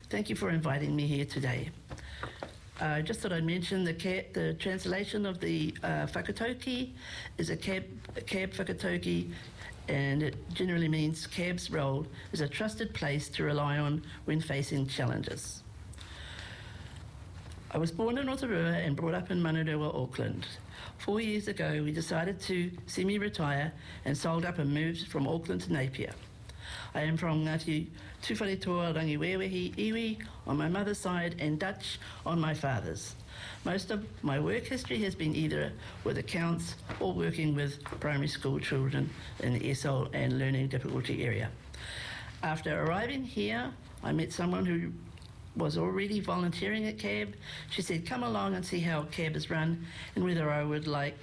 Thank you for inviting me here today. Just thought I'd mention the translation of the whakatauki is a cab whakatauki, and it generally means cab's role is a trusted place to rely on when facing challenges. I was born in Rotorua and brought up in Manurewa, Auckland. 4 years ago, we decided to semi-retire and sold up and moved from Auckland to Napier. I am from Ngāti Tuwharetoa Rangiwewehi Iwi on my mother's side and Dutch on my father's. Most of my work history has been either with accounts or working with primary school children in the ESOL and learning difficulty area. After arriving here, I met someone who was already volunteering at CAB. She said, come along and see how CAB is run and whether I would like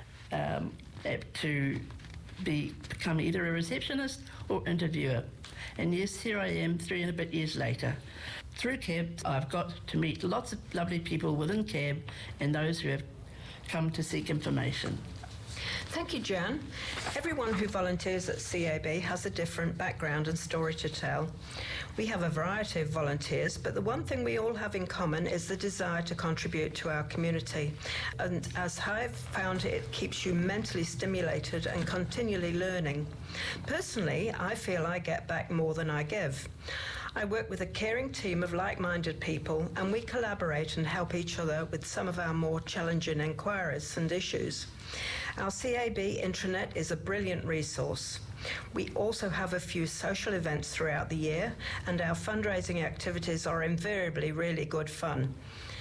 to become either a receptionist or interviewer. And yes, here I am 3 and a bit years later. Through CAB, I've got to meet lots of lovely people within CAB and those who have come to seek information. Thank you, Jan. Everyone who volunteers at CAB has a different background and story to tell. We have a variety of volunteers, but the one thing we all have in common is the desire to contribute to our community. And as I've found, it keeps you mentally stimulated and continually learning. Personally, I feel I get back more than I give. I work with a caring team of like-minded people, and we collaborate and help each other with some of our more challenging inquiries and issues. Our CAB intranet is a brilliant resource. We also have a few social events throughout the year, and our fundraising activities are invariably really good fun.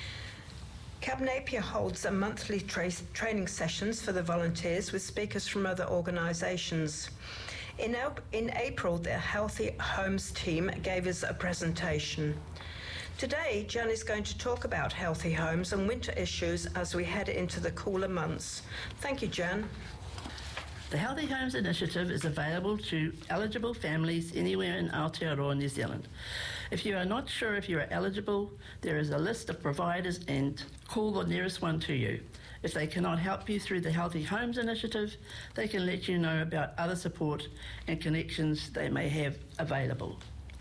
CAB Napier holds a monthly training sessions for the volunteers with speakers from other organisations. In April, the Healthy Homes team gave us a presentation. Today, Jan is going to talk about healthy homes and winter issues as we head into the cooler months. Thank you, Jan. The Healthy Homes Initiative is available to eligible families anywhere in Aotearoa, New Zealand. If you are not sure if you are eligible, there is a list of providers and call the nearest one to you. If they cannot help you through the Healthy Homes Initiative, they can let you know about other support and connections they may have available.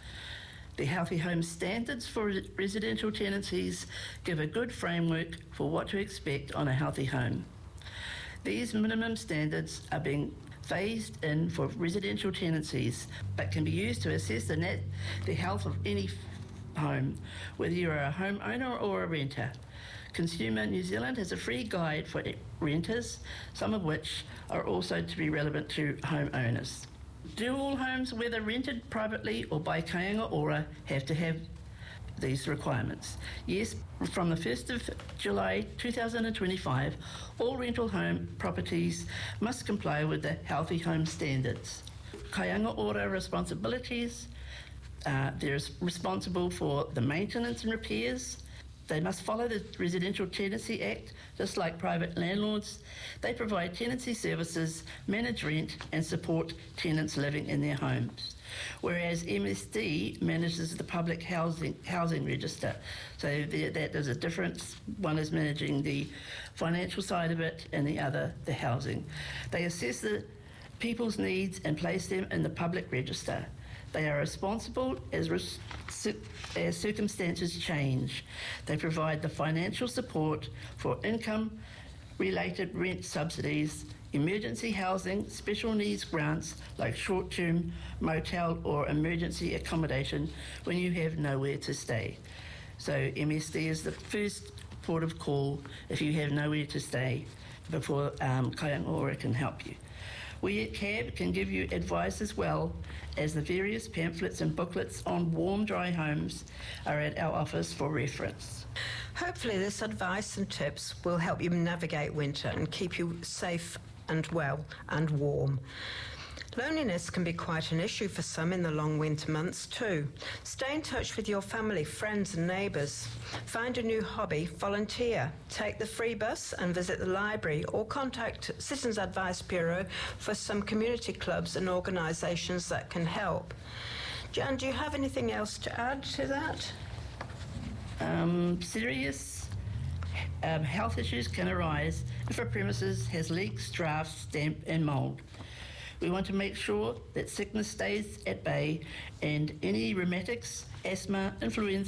The Healthy Home Standards for residential tenancies give a good framework for what to expect on a healthy home. These minimum standards are being phased in for residential tenancies, but can be used to assess the health of any home, whether you are a homeowner or a renter. Consumer New Zealand has a free guide for renters, some of which are also to be relevant to homeowners. Do all homes, whether rented privately or by Kāinga Ora, have to have these requirements? Yes, from the 1st of July 2025, all rental home properties must comply with the Healthy Home Standards. Kāinga Ora responsibilities, they're responsible for the maintenance and repairs. They must follow the Residential Tenancy Act, just like private landlords. They provide tenancy services, manage rent, and support tenants living in their homes. Whereas MSD manages the public housing register. So that is a difference. One is managing the financial side of it, and the other, the housing. They assess the people's needs and place them in the public register. They are responsible as circumstances change. They provide the financial support for income-related rent subsidies, emergency housing, special needs grants like short-term motel or emergency accommodation when you have nowhere to stay. So MSD is the first port of call if you have nowhere to stay before Kāinga Ora can help you. We at CAB can give you advice as well, as the various pamphlets and booklets on warm, dry homes are at our office for reference. Hopefully this advice and tips will help you navigate winter and keep you safe and well and warm. Loneliness can be quite an issue for some in the long winter months too. Stay in touch with your family, friends and neighbours. Find a new hobby, volunteer, take the free bus and visit the library, or contact Citizens Advice Bureau for some community clubs and organisations that can help. Jan, do you have anything else to add to that? Serious health issues can arise if a premises has leaks, drafts, damp and mould. We want to make sure that sickness stays at bay and any rheumatics, asthma, influenza